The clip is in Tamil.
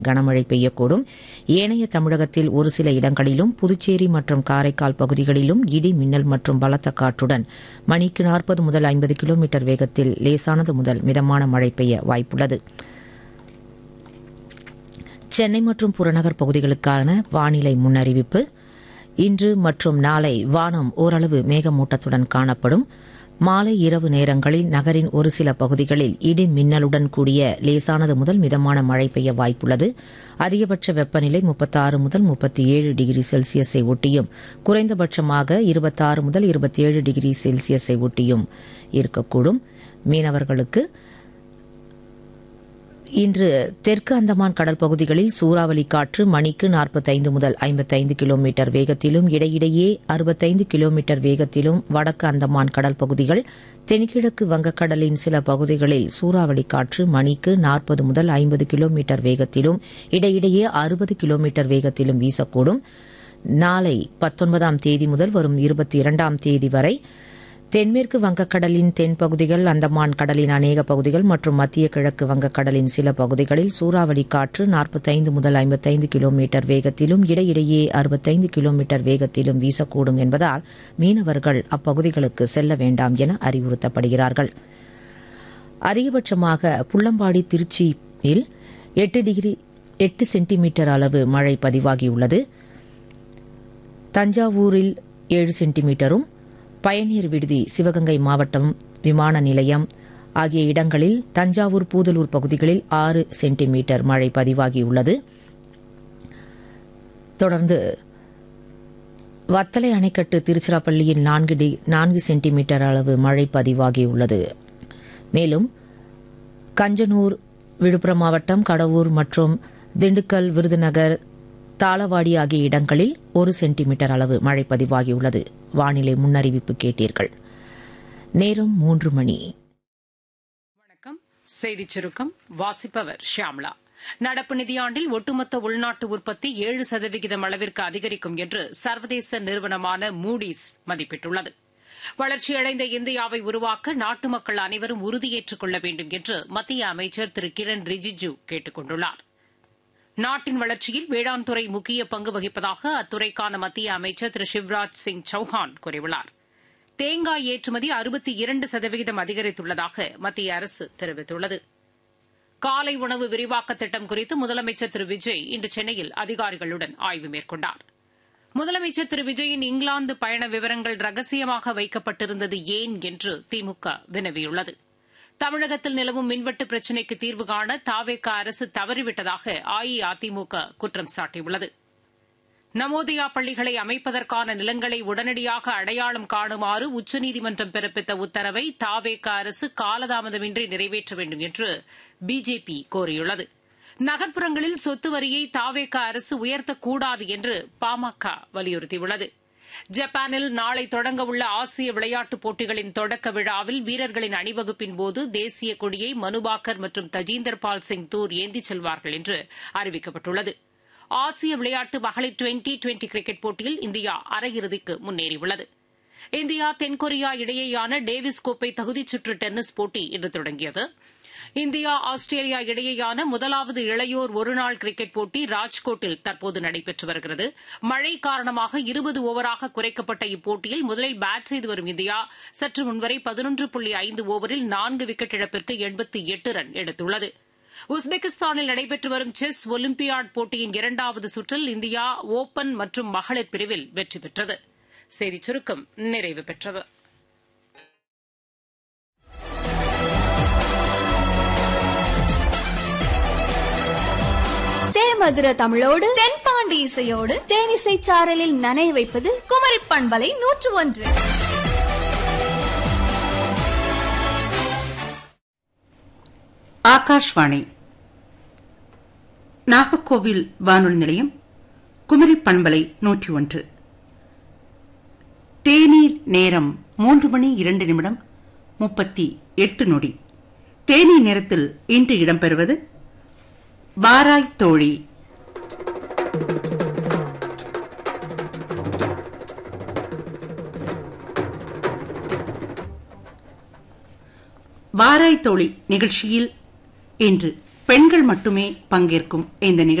கனமழை பெய்யக்கூடும். ஏனைய தமிழகத்தில் ஒரு சில இடங்களிலும், புதுச்சேரி மற்றும் காரைக்கால் பகுதிகளிலும் இடி, மின்னல் மற்றும் பலத்த காற்றுடன் மணிக்கு 40 முதல் 50 கிலோமீட்டர் வேகத்தில் லேசானது முதல் மிதமான மழை பெய்ய வாய்ப்புள்ளது. சென்னை மற்றும் புறநகர் பகுதிகளுக்கான வானிலை முன்னறிவிப்பு. இன்று மற்றும் நாளை வானம் ஓரளவு மேகமூட்டத்துடன் காணப்படும். மாலை இரவு நேரங்களில் நகரின் ஒரு சில பகுதிகளில் இடி மின்னலுடன் கூடிய லேசானது முதல் மிதமான மழை பெய்ய வாய்ப்புள்ளது. அதிகபட்ச வெப்பநிலை 36 முதல் 37 டிகிரி செல்சியஸை ஒட்டியும், குறைந்தபட்சமாக 26 முதல் 27 டிகிரி செல்சியஸை ஒட்டியும் இருக்கக்கூடும். மீனவர்களுக்கு இன்று தெற்கு அந்தமான் கடல் பகுதிகளில் சூறாவளி காற்று மணிக்கு 45 முதல் 55 கிலோமீட்டர் வேகத்திலும், இடையிடையே 65 கிலோமீட்டர் வேகத்திலும், வடக்கு அந்தமான் கடல் பகுதிகள், தென்கிழக்கு வங்கக்கடலின் சில பகுதிகளில் சூறாவளி காற்று மணிக்கு 40 முதல் 50 கிலோமீட்டர் வேகத்திலும், இடையிடையே 60 கிலோமீட்டர் வேகத்திலும் வீசக்கூடும். நாளை 19ஆம் தேதி முதல் வரும் 22ஆம் தேதி வரை தென்மேற்கு வங்கக்கடலின் தென்பகுதிகள், அந்தமான் கடலின் அநேக பகுதிகள் மற்றும் மத்திய கிழக்கு வங்கக்கடலின் சில பகுதிகளில் சூறாவளி காற்று 45 முதல் 55 கிலோமீட்டர் வேகத்திலும், இடையிடையே 65 கிலோமீட்டர் வேகத்திலும் வீசக்கூடும் என்பதால் மீனவர்கள் அப்பகுதிகளுக்கு செல்ல வேண்டாம் என அறிவுறுத்தப்படுகிறார்கள். அதிகபட்சமாக புள்ளம்பாடி, திருச்சியில் 8 சென்டிமீட்டர் அளவு மழை பதிவாகியுள்ளது. தஞ்சாவூரில் 7 சென்டிமீட்டரும், பயணியர் விடுதி, சிவகங்கை மாவட்டம் விமான நிலையம் ஆகிய இடங்களில், தஞ்சாவூர், பூதலூர் பகுதிகளில் 6 சென்டிமீட்டர் மழை பதிவாகியுள்ளது. தொடர்ந்து வத்தலை அணைக்கட்டு திருச்சிராப்பள்ளியில் 4 சென்டிமீட்டர் அளவு மழை பதிவாகியுள்ளது. மேலும் கஞ்சனூர், விழுப்புரம் மாவட்டம் கடவூர் மற்றும் திண்டுக்கல், விருதுநகர், தாளவாடி ஆகிய இடங்களில் 1 சென்டிமீட்டர் அளவு மழை பதிவாகியுள்ளது. வானிலை முன்னறிவிப்பு கேட்டீர்கள். நேரம் 3 மணி. வணக்கம். செய்திச் சுருக்கம் வாசிப்பவர் ஷியாம்லா. நடப்பு நிதியாண்டில் ஒட்டுமொத்த உள்நாட்டு உற்பத்தி 7% அளவிற்கு அதிகரிக்கும் என்று சர்வதேச நிறுவனமான மூடிஸ் மதிப்பிட்டுள்ளது. வளர்ச்சியடைந்த இந்தியாவை உருவாக்க நாட்டு மக்கள் அனைவரும் உறுதியேற்றுக் கொள்ள வேண்டும் என்று மத்திய அமைச்சர் திரு கிரண் ரிஜிஜு கேட்டுக் கொண்டுள்ளார். நாட்டின் வளர்ச்சியில் வேளாண் துறை முக்கிய பங்கு வகிப்பதாக அத்துறைக்கான மத்திய அமைச்சர் திரு சிவராஜ் சிங் சௌஹான் கூறியுள்ளார். தேங்காய் ஏற்றுமதி 62% அதிகரித்துள்ளதாக மத்திய அரசு தெரிவித்துள்ளது. காலை உணவு விரிவாக்க திட்டம் குறித்து முதலமைச்சர் திரு விஜய் இன்று சென்னையில் அதிகாரிகளுடன் ஆய்வு மேற்கொண்டார். முதலமைச்சர் திரு விஜயின் இங்கிலாந்து பயண விவரங்கள் ரகசியமாக வைக்கப்பட்டிருந்தது ஏன் என்று திமுக வினவியுள்ளது. தமிழகத்தில் நிலவும் மின்வெட்டு பிரச்சினைக்கு தீர்வு காண தாவேக அரசு தவறிவிட்டதாக அஇஅதிமுக குற்றம் சாட்டியுள்ளது. நமோதயா பள்ளிகளை அமைப்பதற்கான நிலங்களை உடனடியாக அடையாளம் காணுமாறு உச்சநீதிமன்றம் பிறப்பித்த உத்தரவை தாவேக அரசு காலதாமதமின்றி நிறைவேற்ற வேண்டும் என்று பிஜேபி கோரியுள்ளது. நகர்ப்புறங்களில் சொத்து வரியை தாவேக அரசு உயர்த்தக்கூடாது என்று பாமக வலியுறுத்தியுள்ளது. ஜப்பானில் நாளை தொடங்கவுள்ள ஆசிய விளையாட்டுப் போட்டிகளின் தொடக்க விழாவில் வீரர்களின் அணிவகுப்பின்போது தேசிய கொடியை மனுபாக்கர் மற்றும் தஜீந்தர் பால் சிங் தூர் ஏந்திச் செல்வார்கள் என்று அறிவிக்கப்பட்டுள்ளது. ஆசிய விளையாட்டு மகளிர் 2020 கிரிக்கெட் போட்டியில் இந்தியா அரையிறுதிக்கு முன்னேறியுள்ளது. இந்தியா தென்கொரியா இடையேயான டேவிஸ் கோப்பை தகுதிச் சுற்று டென்னிஸ் போட்டி இன்று தொடங்கியது. இந்தியா, ஆஸ்திரேலியா இடையேயான முதலாவது இளையோர் ஒருநாள் கிரிக்கெட் போட்டி ராஜ்கோட்டில் தற்போது நடைபெற்று வருகிறது. மழை காரணமாக 20 ஓவராக குறைக்கப்பட்ட இப்போட்டியில் முதலில் பேட் செய்து வரும் இந்தியா சற்று முன்வரை 11.5 ஓவரில் 4 விக்கெட் இழப்பிற்கு 88 ரன் எடுத்துள்ளது. உஸ்பெகிஸ்தானில் நடைபெற்று வரும் செஸ் ஒலிம்பியாட் போட்டியின் 2வது சுற்றில் இந்தியா ஓபன் மற்றும் மகளிர் பிரிவில் வெற்றி பெற்றது. செய்திச் சுருக்கம் நிறைவு பெற்றது. மதுர தமிழோடு தென்பாண்டி இசையோடு தேனிசை சாரலில் நனைய வைப்பது குமரி பண்பலை 101. ஆகாஷ்வாணி நாகர்கோவில் வானொலி நிலையம், குமரி பண்பலை 101. தேநீர் நேரம் 3 மணி 2 நிமிடம் 38 நொடி. தேநீர் நேரத்தில் இன்று இடம்பெறுவது வாராய் தோழி. வாராய் தோழி நிகழ்ச்சியில் இன்று பெண்கள் மட்டுமே பங்கேற்கும் இந்த நிகழ்ச்சி